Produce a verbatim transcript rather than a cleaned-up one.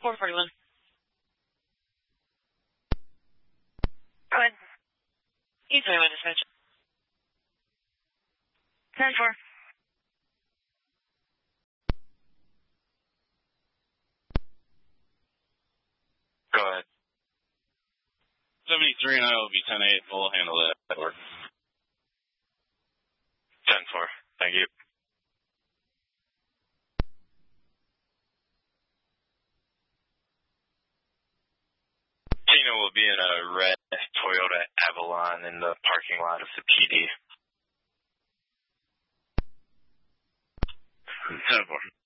four forty-one. Go ahead. East Highway dispatch. ten four. Go ahead. seventy-three and I will be ten eight. We'll handle that work. ten four. Thank you. Tina will be in a red Toyota Avalon in the parking lot of the P D. ten four.